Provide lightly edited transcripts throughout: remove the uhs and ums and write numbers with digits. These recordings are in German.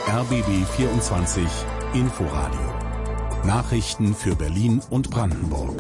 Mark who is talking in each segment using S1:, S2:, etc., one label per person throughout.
S1: RBB 24 Inforadio. Nachrichten für Berlin und Brandenburg.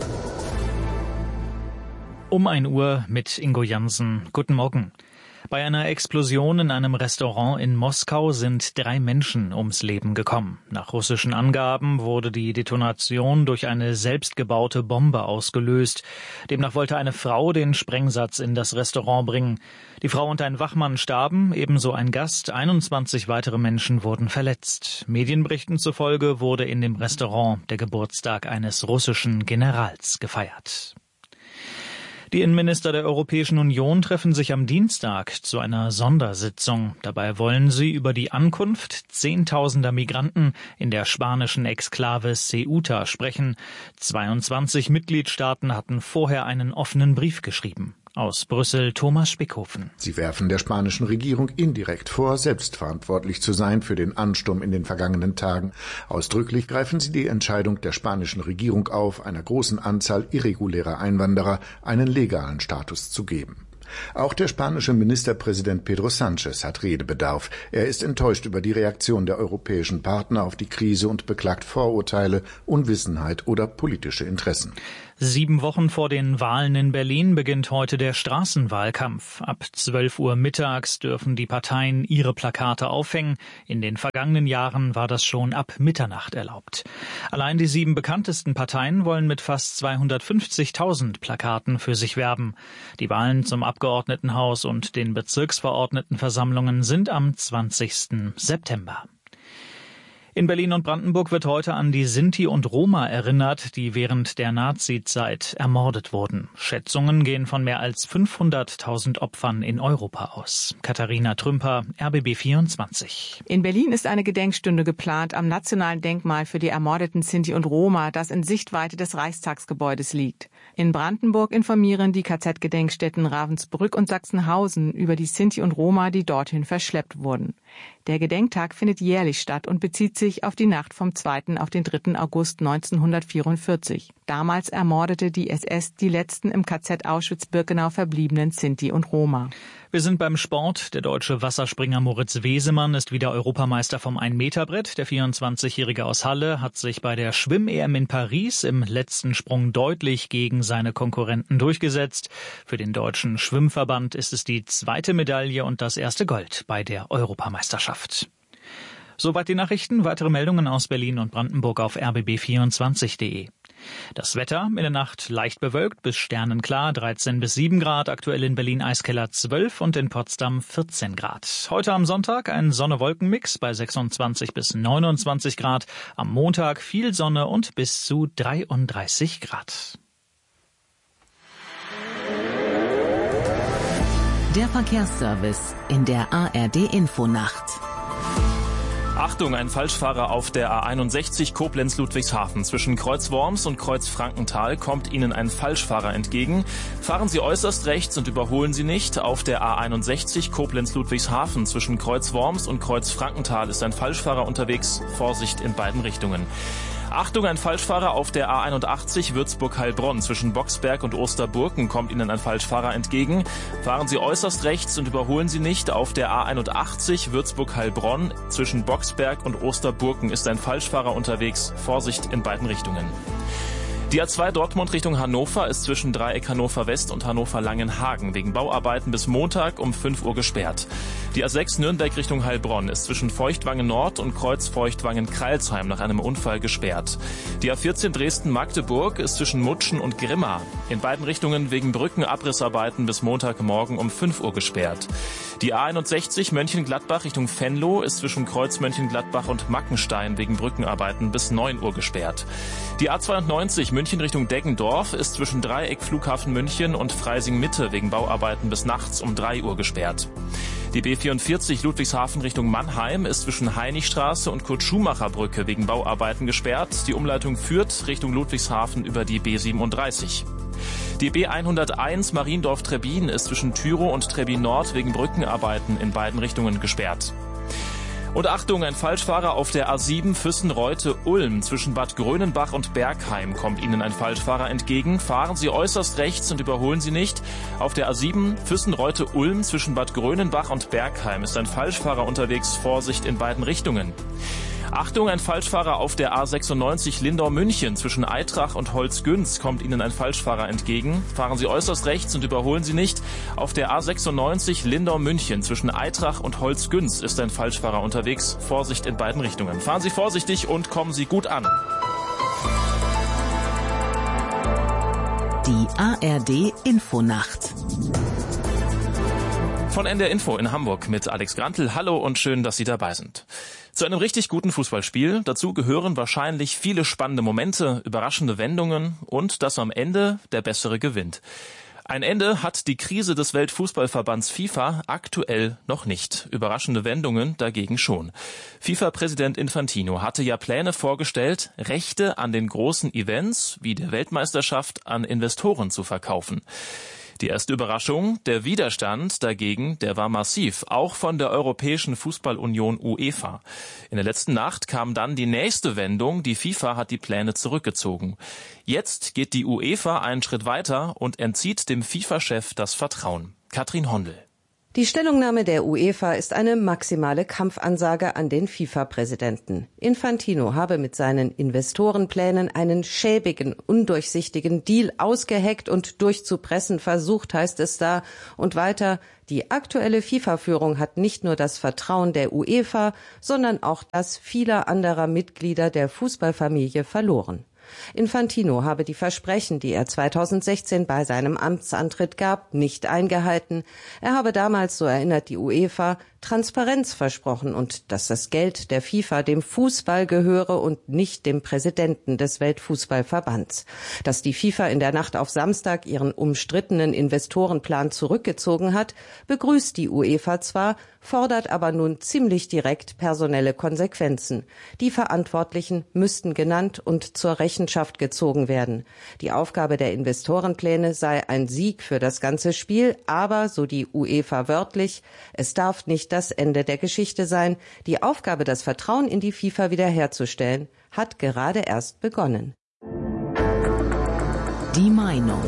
S2: Um 1 Uhr mit Ingo Jansen. Guten Morgen. Bei einer Explosion in einem Restaurant in Moskau sind 3 Menschen ums Leben gekommen. Nach russischen Angaben wurde die Detonation durch eine selbstgebaute Bombe ausgelöst. Demnach wollte eine Frau den Sprengsatz in das Restaurant bringen. Die Frau und ein Wachmann starben, ebenso ein Gast. 21 weitere Menschen wurden verletzt. Medienberichten zufolge wurde in dem Restaurant der Geburtstag eines russischen Generals gefeiert. Die Innenminister der Europäischen Union treffen sich am Dienstag zu einer Sondersitzung. Dabei wollen sie über die Ankunft Zehntausender Migranten in der spanischen Exklave Ceuta sprechen. 22 Mitgliedstaaten hatten vorher einen offenen Brief geschrieben. Aus Brüssel Thomas Spickhofen.
S3: Sie werfen der spanischen Regierung indirekt vor, selbstverantwortlich zu sein für den Ansturm in den vergangenen Tagen. Ausdrücklich greifen sie die Entscheidung der spanischen Regierung auf, einer großen Anzahl irregulärer Einwanderer einen legalen Status zu geben. Auch der spanische Ministerpräsident Pedro Sánchez hat Redebedarf. Er ist enttäuscht über die Reaktion der europäischen Partner auf die Krise und beklagt Vorurteile, Unwissenheit oder politische Interessen.
S2: 7 Wochen vor den Wahlen in Berlin beginnt heute der Straßenwahlkampf. Ab 12 Uhr mittags dürfen die Parteien ihre Plakate aufhängen. In den vergangenen Jahren war das schon ab Mitternacht erlaubt. Allein die 7 bekanntesten Parteien wollen mit fast 250.000 Plakaten für sich werben. Die Wahlen zum Abgeordnetenhaus und den Bezirksverordnetenversammlungen sind am 20. September. In Berlin und Brandenburg wird heute an die Sinti und Roma erinnert, die während der Nazizeit ermordet wurden. Schätzungen gehen von mehr als 500.000 Opfern in Europa aus. Katharina Trümper, RBB 24.
S4: In Berlin ist eine Gedenkstunde geplant am Nationalen Denkmal für die ermordeten Sinti und Roma, das in Sichtweite des Reichstagsgebäudes liegt. In Brandenburg informieren die KZ-Gedenkstätten Ravensbrück und Sachsenhausen über die Sinti und Roma, die dorthin verschleppt wurden. Der Gedenktag findet jährlich statt und bezieht sich auf die Nacht vom 2. auf den 3. August 1944. Damals ermordete die SS die letzten im KZ Auschwitz-Birkenau verbliebenen Sinti und Roma.
S2: Wir sind beim Sport. Der deutsche Wasserspringer Moritz Wesemann ist wieder Europameister vom 1-Meter-Brett. Der 24-Jährige aus Halle hat sich bei der Schwimm-EM in Paris im letzten Sprung deutlich gegen seine Konkurrenten durchgesetzt. Für den deutschen Schwimmverband ist es die 2. Medaille und das erste Gold bei der Europameisterschaft. Soweit die Nachrichten. Weitere Meldungen aus Berlin und Brandenburg auf rbb24.de. Das Wetter in der Nacht leicht bewölkt bis sternenklar, 13 bis 7 Grad, aktuell in Berlin Eiskeller 12 und in Potsdam 14 Grad. Heute am Sonntag ein Sonne-Wolken-Mix bei 26 bis 29 Grad, am Montag viel Sonne und bis zu 33 Grad.
S5: Der Verkehrsservice in der ARD-Infonacht.
S6: Achtung, ein Falschfahrer auf der A61 Koblenz-Ludwigshafen. Zwischen Kreuz-Worms und Kreuz-Frankenthal kommt Ihnen ein Falschfahrer entgegen. Fahren Sie äußerst rechts und überholen Sie nicht. Auf der A61 Koblenz-Ludwigshafen zwischen Kreuz-Worms und Kreuz-Frankenthal ist ein Falschfahrer unterwegs. Vorsicht in beiden Richtungen. Achtung, ein Falschfahrer auf der A81 Würzburg-Heilbronn. Zwischen Boxberg und Osterburken kommt Ihnen ein Falschfahrer entgegen. Fahren Sie äußerst rechts und überholen Sie nicht. Auf der A81 Würzburg-Heilbronn zwischen Boxberg und Osterburken ist ein Falschfahrer unterwegs. Vorsicht in beiden Richtungen. Die A2 Dortmund Richtung Hannover ist zwischen Dreieck Hannover West und Hannover Langenhagen wegen Bauarbeiten bis Montag um 5 Uhr gesperrt. Die A6 Nürnberg Richtung Heilbronn ist zwischen Feuchtwangen Nord und Kreuz Feuchtwangen-Kreilsheim nach einem Unfall gesperrt. Die A14 Dresden-Magdeburg ist zwischen Mutschen und Grimma in beiden Richtungen wegen Brückenabrissarbeiten bis Montagmorgen um 5 Uhr gesperrt. Die A61 Mönchengladbach Richtung Venlo ist zwischen Kreuz Mönchengladbach und Mackenstein wegen Brückenarbeiten bis 9 Uhr gesperrt. Die A92 München Richtung Deggendorf ist zwischen Dreieck Flughafen München und Freising Mitte wegen Bauarbeiten bis nachts um 3 Uhr gesperrt. Die B44 Ludwigshafen Richtung Mannheim ist zwischen Heiligstraße und Kurt-Schumacher-Brücke wegen Bauarbeiten gesperrt. Die Umleitung führt Richtung Ludwigshafen über die B37. Die B101 Mariendorf-Trebbin ist zwischen Tyrow und Trebbin Nord wegen Brückenarbeiten in beiden Richtungen gesperrt. Und Achtung, ein Falschfahrer auf der A7 Füssen-Reute-Ulm. Zwischen Bad Grönenbach und Bergheim kommt Ihnen ein Falschfahrer entgegen. Fahren Sie äußerst rechts und überholen Sie nicht. Auf der A7 Füssen-Reute-Ulm zwischen Bad Grönenbach und Bergheim ist ein Falschfahrer unterwegs. Vorsicht in beiden Richtungen. Achtung, ein Falschfahrer auf der A96 Lindau-München. Zwischen Eitrach und Holzgünz kommt Ihnen ein Falschfahrer entgegen. Fahren Sie äußerst rechts und überholen Sie nicht. Auf der A96 Lindau-München zwischen Eitrach und Holzgünz ist ein Falschfahrer unterwegs. Vorsicht in beiden Richtungen. Fahren Sie vorsichtig und kommen Sie gut an.
S5: Die ARD Infonacht.
S6: Von NDR Info in Hamburg mit Alex Grantl. Hallo und schön, dass Sie dabei sind. Zu einem richtig guten Fußballspiel. Dazu gehören wahrscheinlich viele spannende Momente, überraschende Wendungen und dass am Ende der Bessere gewinnt. Ein Ende hat die Krise des Weltfußballverbands FIFA aktuell noch nicht. Überraschende Wendungen dagegen schon. FIFA-Präsident Infantino hatte ja Pläne vorgestellt, Rechte an den großen Events wie der Weltmeisterschaft an Investoren zu verkaufen. Die erste Überraschung, der Widerstand dagegen, der war massiv, auch von der Europäischen Fußballunion UEFA. In der letzten Nacht kam dann die nächste Wendung, die FIFA hat die Pläne zurückgezogen. Jetzt geht die UEFA einen Schritt weiter und entzieht dem FIFA-Chef das Vertrauen. Katrin Hondel.
S7: Die Stellungnahme der UEFA ist eine maximale Kampfansage an den FIFA-Präsidenten. Infantino habe mit seinen Investorenplänen einen schäbigen, undurchsichtigen Deal ausgeheckt und durchzupressen versucht, heißt es da. Und weiter, die aktuelle FIFA-Führung hat nicht nur das Vertrauen der UEFA, sondern auch das vieler anderer Mitglieder der Fußballfamilie verloren. Infantino habe die Versprechen, die er 2016 bei seinem Amtsantritt gab, nicht eingehalten. Er habe damals, so erinnert die UEFA, Transparenz versprochen und dass das Geld der FIFA dem Fußball gehöre und nicht dem Präsidenten des Weltfußballverbands. Dass die FIFA in der Nacht auf Samstag ihren umstrittenen Investorenplan zurückgezogen hat, begrüßt die UEFA zwar, fordert aber nun ziemlich direkt personelle Konsequenzen. Die Verantwortlichen müssten genannt und zur Rechenschaft gezogen werden. Die Aufgabe der Investorenpläne sei ein Sieg für das ganze Spiel, aber, so die UEFA wörtlich, es darf nicht das Ende der Geschichte sein. Die Aufgabe, das Vertrauen in die FIFA wiederherzustellen, hat gerade erst begonnen.
S5: Die Meinung.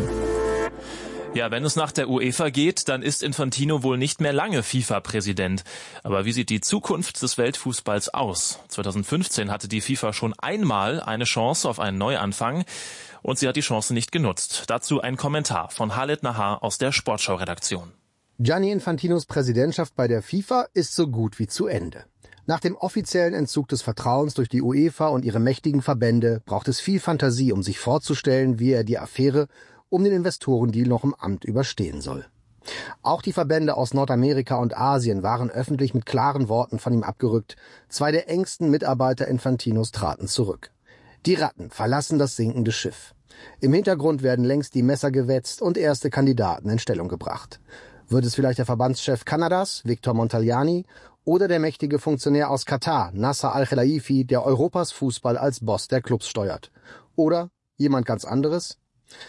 S6: Ja, wenn es nach der UEFA geht, dann ist Infantino wohl nicht mehr lange FIFA-Präsident. Aber wie sieht die Zukunft des Weltfußballs aus? 2015 hatte die FIFA schon einmal eine Chance auf einen Neuanfang und sie hat die Chance nicht genutzt. Dazu ein Kommentar von Khaled Nahar aus der Sportschau-Redaktion.
S8: Gianni Infantinos Präsidentschaft bei der FIFA ist so gut wie zu Ende. Nach dem offiziellen Entzug des Vertrauens durch die UEFA und ihre mächtigen Verbände braucht es viel Fantasie, um sich vorzustellen, wie er die Affäre um den Investorendeal noch im Amt überstehen soll. Auch die Verbände aus Nordamerika und Asien waren öffentlich mit klaren Worten von ihm abgerückt. 2 der engsten Mitarbeiter Infantinos traten zurück. Die Ratten verlassen das sinkende Schiff. Im Hintergrund werden längst die Messer gewetzt und erste Kandidaten in Stellung gebracht. Wird es vielleicht der Verbandschef Kanadas, Victor Montagliani, oder der mächtige Funktionär aus Katar, Nasser Al-Khelaifi, der Europas Fußball als Boss der Clubs steuert? Oder jemand ganz anderes?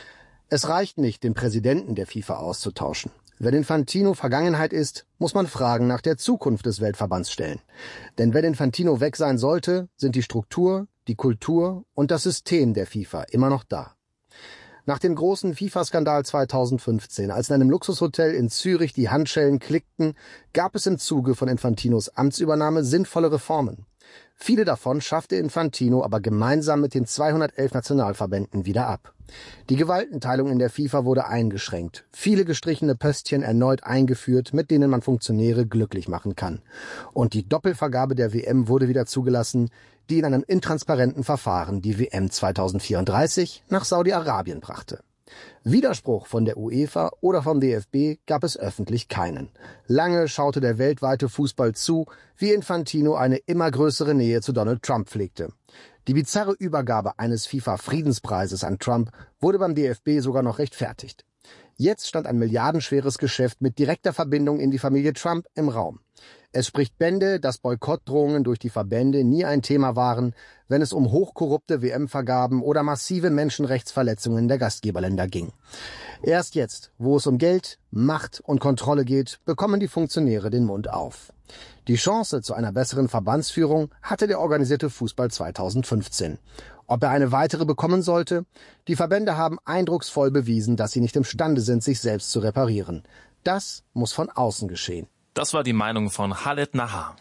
S8: Es reicht nicht, den Präsidenten der FIFA auszutauschen. Wenn Infantino Vergangenheit ist, muss man Fragen nach der Zukunft des Weltverbands stellen. Denn wenn Infantino weg sein sollte, sind die Struktur, die Kultur und das System der FIFA immer noch da. Nach dem großen FIFA-Skandal 2015, als in einem Luxushotel in Zürich die Handschellen klickten, gab es im Zuge von Infantinos Amtsübernahme sinnvolle Reformen. Viele davon schaffte Infantino aber gemeinsam mit den 211 Nationalverbänden wieder ab. Die Gewaltenteilung in der FIFA wurde eingeschränkt, viele gestrichene Pöstchen erneut eingeführt, mit denen man Funktionäre glücklich machen kann. Und die Doppelvergabe der WM wurde wieder zugelassen, die in einem intransparenten Verfahren die WM 2034 nach Saudi-Arabien brachte. Widerspruch von der UEFA oder vom DFB gab es öffentlich keinen. Lange schaute der weltweite Fußball zu, wie Infantino eine immer größere Nähe zu Donald Trump pflegte. Die bizarre Übergabe eines FIFA-Friedenspreises an Trump wurde beim DFB sogar noch rechtfertigt. Jetzt stand ein milliardenschweres Geschäft mit direkter Verbindung in die Familie Trump im Raum. Es spricht Bände, dass Boykottdrohungen durch die Verbände nie ein Thema waren, wenn es um hochkorrupte WM-Vergaben oder massive Menschenrechtsverletzungen der Gastgeberländer ging. Erst jetzt, wo es um Geld, Macht und Kontrolle geht, bekommen die Funktionäre den Mund auf. Die Chance zu einer besseren Verbandsführung hatte der organisierte Fußball 2015. Ob er eine weitere bekommen sollte? Die Verbände haben eindrucksvoll bewiesen, dass sie nicht imstande sind, sich selbst zu reparieren. Das muss von außen geschehen.
S6: Das war die Meinung von Khaled Nahar.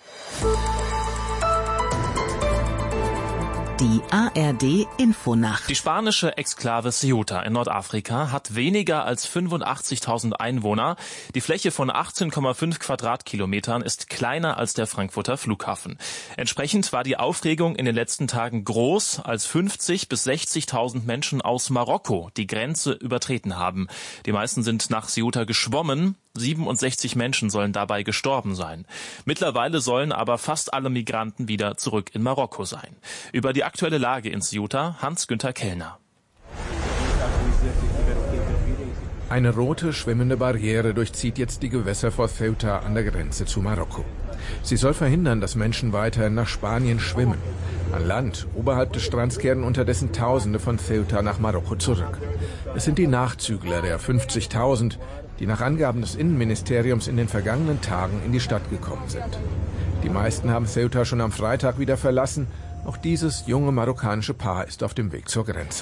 S5: Die ARD-Infonacht.
S6: Die spanische Exklave Ceuta in Nordafrika hat weniger als 85.000 Einwohner. Die Fläche von 18,5 Quadratkilometern ist kleiner als der Frankfurter Flughafen. Entsprechend war die Aufregung in den letzten Tagen groß, als 50.000 bis 60.000 Menschen aus Marokko die Grenze übertreten haben. Die meisten sind nach Ceuta geschwommen. 67 Menschen sollen dabei gestorben sein. Mittlerweile sollen aber fast alle Migranten wieder zurück in Marokko sein. Über die aktuelle Lage in Ceuta Hans-Günther Kellner.
S9: Eine rote, schwimmende Barriere durchzieht jetzt die Gewässer vor Ceuta an der Grenze zu Marokko. Sie soll verhindern, dass Menschen weiterhin nach Spanien schwimmen. An Land, oberhalb des Strands, kehren unterdessen Tausende von Ceuta nach Marokko zurück. Es sind die Nachzügler der 50.000, die nach Angaben des Innenministeriums in den vergangenen Tagen in die Stadt gekommen sind. Die meisten haben Ceuta schon am Freitag wieder verlassen. Auch dieses junge marokkanische Paar ist auf dem Weg zur Grenze.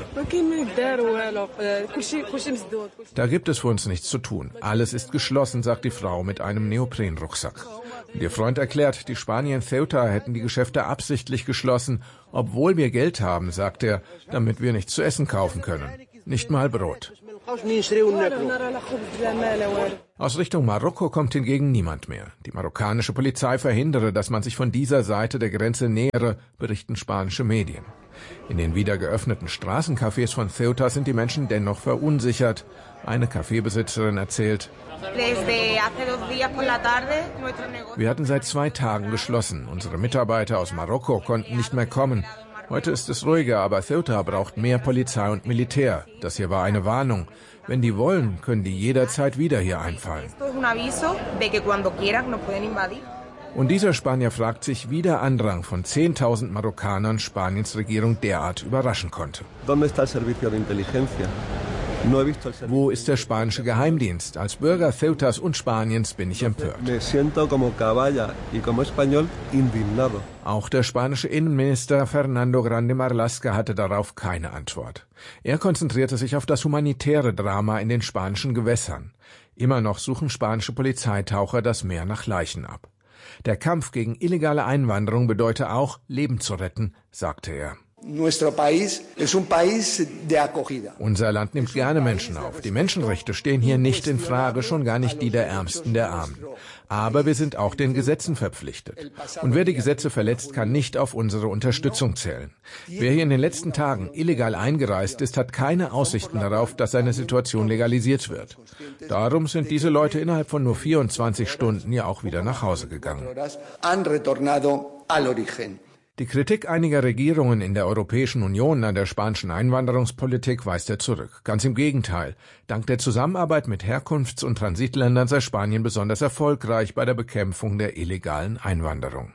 S9: Da gibt es für uns nichts zu tun. Alles ist geschlossen, sagt die Frau mit einem Neoprenrucksack. Und ihr Freund erklärt, die Spanier in Ceuta hätten die Geschäfte absichtlich geschlossen, obwohl wir Geld haben, sagt er, damit wir nichts zu essen kaufen können. Nicht mal Brot. Aus Richtung Marokko kommt hingegen niemand mehr. Die marokkanische Polizei verhindere, dass man sich von dieser Seite der Grenze nähere, berichten spanische Medien. In den wieder geöffneten Straßencafés von Ceuta sind die Menschen dennoch verunsichert. Eine Kaffeebesitzerin erzählt: Wir hatten seit 2 Tagen geschlossen. Unsere Mitarbeiter aus Marokko konnten nicht mehr kommen. Heute ist es ruhiger, aber Ceuta braucht mehr Polizei und Militär. Das hier war eine Warnung. Wenn die wollen, können die jederzeit wieder hier einfallen. Und dieser Spanier fragt sich, wie der Andrang von 10.000 Marokkanern Spaniens Regierung derart überraschen konnte. Wo ist der spanische Geheimdienst? Als Bürger Ceutas und Spaniens bin ich empört. Auch der spanische Innenminister Fernando Grande Marlaska hatte darauf keine Antwort. Er konzentrierte sich auf das humanitäre Drama in den spanischen Gewässern. Immer noch suchen spanische Polizeitaucher das Meer nach Leichen ab. Der Kampf gegen illegale Einwanderung bedeute auch, Leben zu retten, sagte er. Unser Land nimmt gerne Menschen auf. Die Menschenrechte stehen hier nicht in Frage, schon gar nicht die der Ärmsten der Armen. Aber wir sind auch den Gesetzen verpflichtet. Und wer die Gesetze verletzt, kann nicht auf unsere Unterstützung zählen. Wer hier in den letzten Tagen illegal eingereist ist, hat keine Aussichten darauf, dass seine Situation legalisiert wird. Darum sind diese Leute innerhalb von nur 24 Stunden ja auch wieder nach Hause gegangen. Die Kritik einiger Regierungen in der Europäischen Union an der spanischen Einwanderungspolitik weist er zurück. Ganz im Gegenteil. Dank der Zusammenarbeit mit Herkunfts- und Transitländern sei Spanien besonders erfolgreich bei der Bekämpfung der illegalen Einwanderung.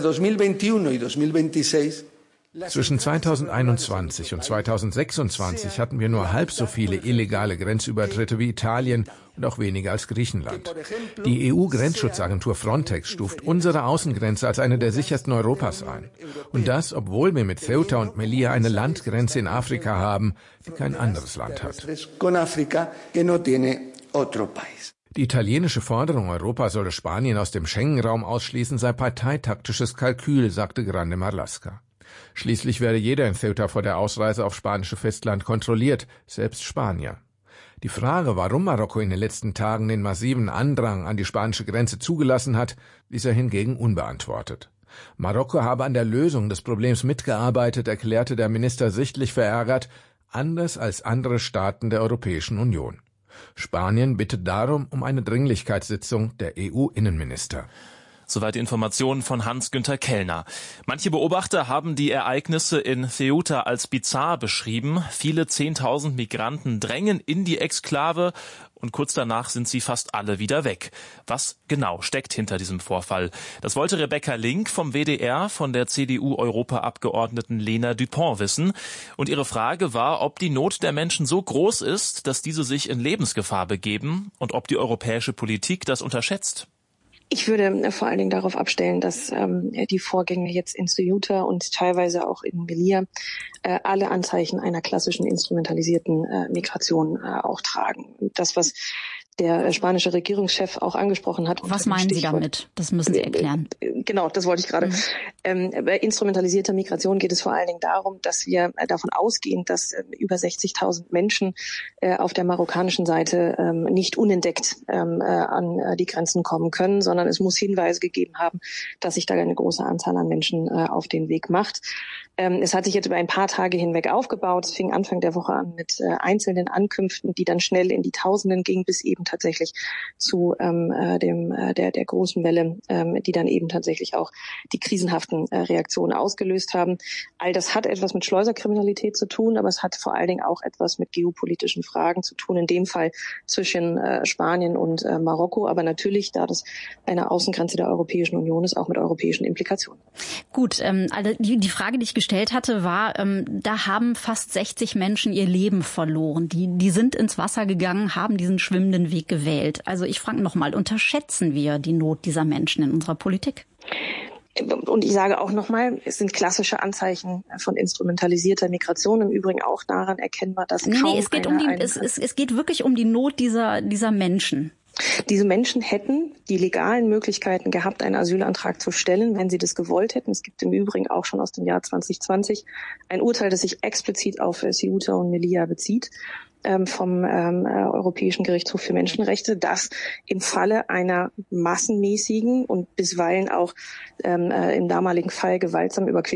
S9: Zwischen 2021 und 2026 hatten wir nur halb so viele illegale Grenzübertritte wie Italien und auch weniger als Griechenland. Die EU-Grenzschutzagentur Frontex stuft unsere Außengrenze als eine der sichersten Europas ein. Und das, obwohl wir mit Ceuta und Melilla eine Landgrenze in Afrika haben, die kein anderes Land hat. Die italienische Forderung, Europa solle Spanien aus dem Schengen-Raum ausschließen, sei parteitaktisches Kalkül, sagte Grande Marlaska. Schließlich werde jeder in Ceuta vor der Ausreise auf spanische Festland kontrolliert, selbst Spanier. Die Frage, warum Marokko in den letzten Tagen den massiven Andrang an die spanische Grenze zugelassen hat, ließ er hingegen unbeantwortet. Marokko habe an der Lösung des Problems mitgearbeitet, erklärte der Minister sichtlich verärgert, anders als andere Staaten der Europäischen Union. Spanien bittet darum um eine Dringlichkeitssitzung der EU-Innenminister.
S6: Soweit die Informationen von Hans-Günther Kellner. Manche Beobachter haben die Ereignisse in Ceuta als bizarr beschrieben. Viele 10.000 Migranten drängen in die Exklave und kurz danach sind sie fast alle wieder weg. Was genau steckt hinter diesem Vorfall? Das wollte Rebecca Link vom WDR von der CDU-Europaabgeordneten Lena Dupont wissen. Und ihre Frage war, ob die Not der Menschen so groß ist, dass diese sich in Lebensgefahr begeben und ob die europäische Politik das unterschätzt.
S10: Ich würde vor allen Dingen darauf abstellen, dass die Vorgänge jetzt in Ceuta und teilweise auch in Melilla alle Anzeichen einer klassischen instrumentalisierten Migration auch tragen. Das, was der spanische Regierungschef auch angesprochen hat.
S11: Was meinen Sie damit? Das müssen Sie erklären.
S10: Genau, das wollte ich gerade. Bei instrumentalisierter Migration geht es vor allen Dingen darum, dass wir davon ausgehen, dass über 60.000 Menschen auf der marokkanischen Seite nicht unentdeckt an die Grenzen kommen können, sondern es muss Hinweise gegeben haben, dass sich da eine große Anzahl an Menschen auf den Weg macht. Es hat sich jetzt über ein paar Tage hinweg aufgebaut. Es fing Anfang der Woche an mit einzelnen Ankünften, die dann schnell in die Tausenden gingen, bis eben tatsächlich zu der großen Welle, die dann eben tatsächlich auch die krisenhaften Reaktionen ausgelöst haben. All das hat etwas mit Schleuserkriminalität zu tun, aber es hat vor allen Dingen auch etwas mit geopolitischen Fragen zu tun, in dem Fall zwischen Spanien und Marokko, aber natürlich, da das eine Außengrenze der Europäischen Union ist, auch mit europäischen Implikationen.
S11: Gut, also die Frage, die ich gestellt hatte, war, da haben fast 60 Menschen ihr Leben verloren. Die sind ins Wasser gegangen, haben diesen schwimmenden Weg gewählt. Also ich frage nochmal, unterschätzen wir die Not dieser Menschen in unserer Politik?
S10: Und ich sage auch nochmal, es sind klassische Anzeichen von instrumentalisierter Migration, im Übrigen auch daran erkennbar, dass
S11: es geht wirklich um die Not dieser Menschen.
S10: Diese Menschen hätten die legalen Möglichkeiten gehabt, einen Asylantrag zu stellen, wenn sie das gewollt hätten. Es gibt im Übrigen auch schon aus dem Jahr 2020 ein Urteil, das sich explizit auf Ceuta und Melilla bezieht, vom Europäischen Gerichtshof für Menschenrechte, dass im Falle einer massenmäßigen und bisweilen auch im damaligen Fall gewaltsamen Überquerung